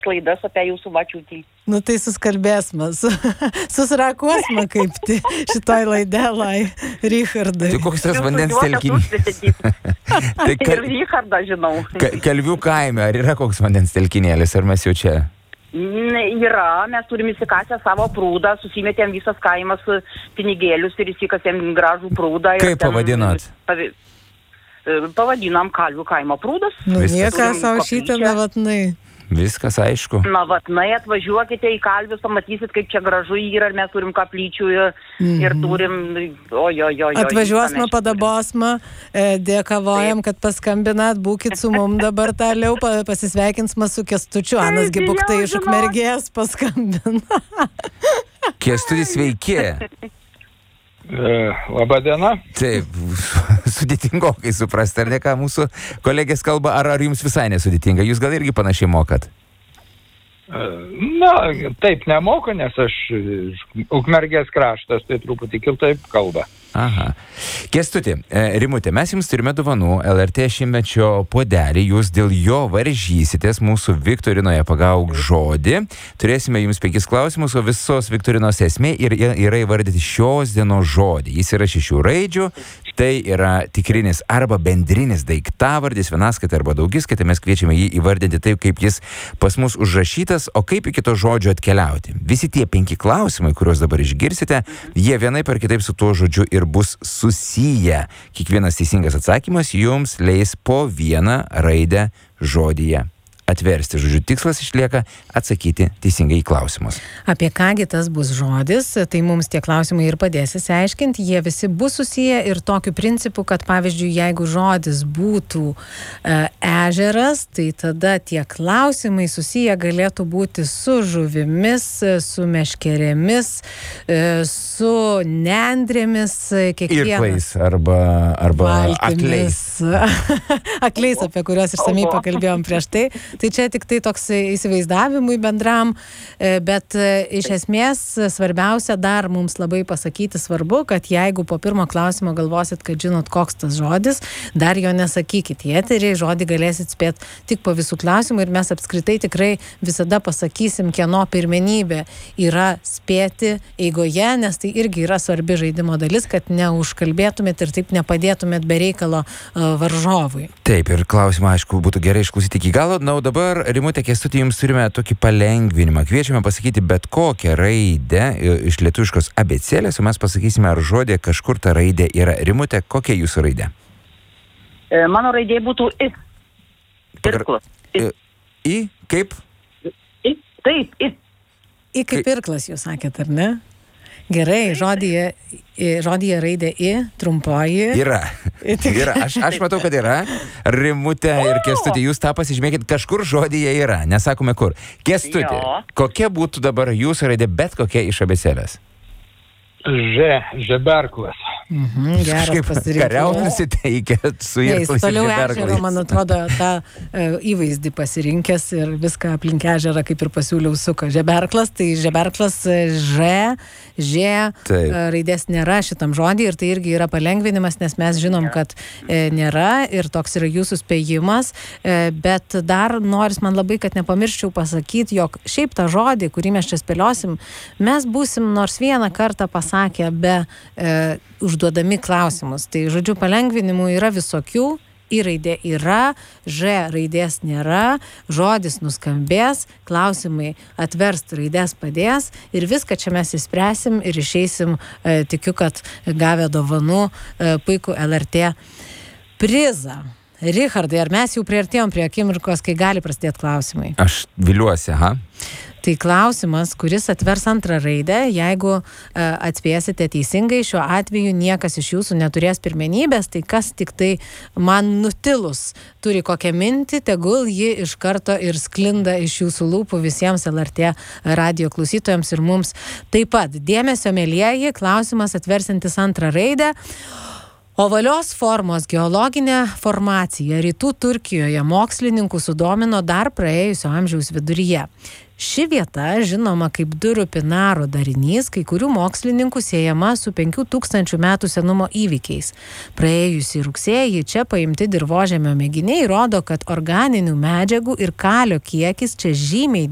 klaidas apie jūsų mačiutį. Nu tai suskalbėsime, susirakuosime kaip šitoj laidelai, Richardai. Tai koks tas vandens telkinys? Ir Richardą žinau. Kalvių kaime, ar yra koks vandens telkinėlis, ar mes jau čia? Yra, mes turim įsikasę savo prūdą, susimetėm visas kaimas pinigėlius ir įsikasėm gražų prūdą. Kaip pavadinot? Pavadinam Kalvių kaimo prūdas. Nu nieką savo šitą nevatnai. Viskas aišku. Na, vatnai, atvažiuokite į Kalvius, pamatysit, kaip čia gražu yra, ir mes turim kaplyčių ir turim, Atvažiuosime, padabosime, dėkavojam, kad paskambinat, būkit su mum dabar toliau, pasisveikinsime su Kęstučiu, Anas Gibuktai iš Ukmergės paskambina. Kęstutis, sveiki. Labą dieną. Taip, sudėtingokai suprasti, ar ne ką mūsų kolegės kalba, ar jums visai nesudėtinga? Jūs gal irgi panašiai mokat? Na, taip nemoku, nes aš Ukmergės kraštas, tai truputį kitaip kalba. Aha. Kęstuti, Rimutė, mes jums turime dovanų LRT šimtmečio puodelį, jūs dėl jo varžysitės mūsų viktorinoje Pagauk žodį. Turėsime jums 5 klausimus, o visos viktorinos esmė yra įvardyti šios dienos žodį. Jis yra 6 raidžių, tai yra tikrinis arba bendrinis daiktavardis, vienaskaita arba daugiskaita, mes kviečiame jį įvardinti taip, kaip jis pas mus užrašytas, o kaip iki to žodžio atkeliauti. Visi tie 5 klausimai, kuriuos dabar išgirsite, jie vienaip ar kitaip su tuo žodžiu ir bus susiję. Kiekvienas teisingas atsakymas jums leis po vieną raidę žodyje atversti. Žodžiu, tikslas išlieka atsakyti teisingai į klausimus. Apie kągi tas bus žodis, tai mums tie klausimai ir padės įsiaiškinti. Jie visi bus susiję ir tokiu principu, kad pavyzdžiui, jeigu žodis būtų ežeras, tai tada tie klausimai susiję galėtų būti su žuvimis, su meškerėmis, su nendrėmis, kiekvienas. Arba akliais. Akliais, apie kuriuos išsamei pakalbėjom prieš tai. Tai čia tik tai toks įsivaizdavimui bendram, bet iš esmės svarbiausia dar mums labai pasakyti svarbu, kad jeigu po pirmo klausimo galvosit, kad žinot, koks tas žodis, dar jo nesakykit į eterį, žodį galėsit spėti tik po visų klausimų ir mes apskritai tikrai visada pasakysim, kieno pirmenybė yra spėti eigoje, nes tai irgi yra svarbi žaidimo dalis, kad neužkalbėtumėt ir taip nepadėtumėt be reikalo varžovui. Taip, ir klausimą, aišku, būtų gerai išklausyti iki galo. Na, o dabar, Rimutė, Kęstutį, jums turime tokį palengvinimą. Kviečiame pasakyti bet kokią raidę iš lietuviškos abėcėlės, o mes pasakysime, ar žodė kažkur ta raidė yra. Rimutė, kokia jūsų raidė? Mano raidė būtų I. Pirklas. I? Kaip? I. Taip, I. I kaip pirklas, jūs sakėt, ar ne? Gerai, žodyje raidė I, trumpoji. Yra. Aš matau, kad yra. Rimutė ir Kęstutė, jūs tą pasižymėkit, kažkur žodyje yra, nesakome kur. Kęstutė, kokia būtų dabar jūsų raidė, bet kokia iš abėcėlės? Žeberklas. Geras pasirinkimas. Kariaut nusiteikėt su Jis toliau ežero, man atrodo, tą įvaizdį pasirinkęs ir viską aplink ežerą kaip ir pasiūliau suko. Žeberklas, tai žeberklas raidės nėra šitam žodį ir tai irgi yra palengvinimas, nes mes žinom, kad nėra ir toks yra jūsų spėjimas, bet dar noris man labai, kad nepamirščiau pasakyti, jog šiaip tą žodį, kurį mes čia spėliosim, mes būsim nors vieną kartą pasakę be užduodami klausimus. Tai, žodžiu, palengvinimų yra visokių, I raidė yra, Ž raidės nėra, žodis nuskambės, klausimai atverst raidės padės ir viską čia mes įspręsim ir išeisim, tikiu, kad gavę dovanų puikų LRT prizą. Richardai, ar mes jau priartėjom prie akimirkos, kai gali prasidėti klausimai? Aš viliuosi, Tai klausimas, kuris atvers antrą raidę, jeigu atspėsite teisingai, šiuo atveju niekas iš jūsų neturės pirmenybės, tai kas tik tai man nutilus turi kokią mintį, tegul ji iš karto ir sklinda iš jūsų lūpų visiems LRT radijo klausytojams ir mums taip pat. Dėmesio, mielieji, klausimas atversintis antrą raidę. Ovalios formos geologinė formacija rytų Turkijoje mokslininkų sudomino dar praėjusio amžiaus viduryje. Ši vieta, žinoma kaip Durų Pinaro darinys, kai kurių mokslininkų siejama su 5000 metų senumo įvykiais. Praėjusį rugsėjį čia paimti dirvožemio mėginiai rodo, kad organinių medžiagų ir kalio kiekis čia žymiai